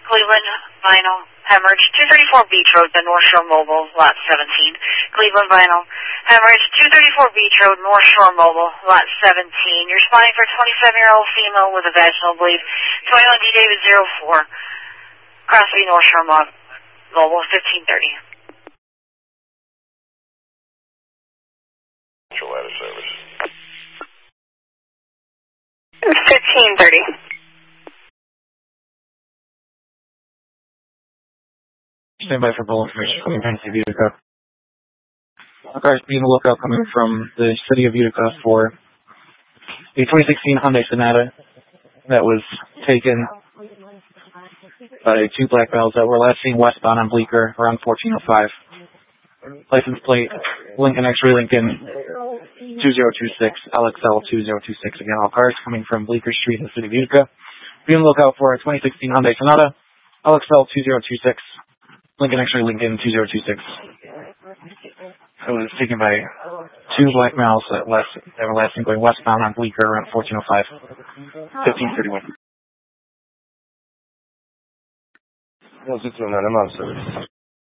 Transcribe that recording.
Cleveland Vinyl Hemorrhage 234 Beach Road, the North Shore Mobile, lot 17. Cleveland Vinyl Hemorrhage 234 Beach Road, North Shore Mobile, lot 17. You're responding for a 27-year-old female with a vaginal bleed. 21 D David 04. Crosby North Shore Mobile 1530. Ladder service. 1530. Stand by for full information coming from Utica. Cars being on the lookout coming from the city of Utica for a 2016 Hyundai Sonata that was taken by two black males that were last seen westbound on Bleecker around 1405. License plate Lincoln X-Ray Lincoln 2026 LXL 2026. Again, all cars coming from Bleecker Street in the city of Utica. Be on the lookout for a 2016 Hyundai Sonata LXL 2026 Lincoln X-Ray Lincoln 2026. It was taken by two black males that were last seen going westbound on Bleecker around 1405, 1531. No, it's an animal service.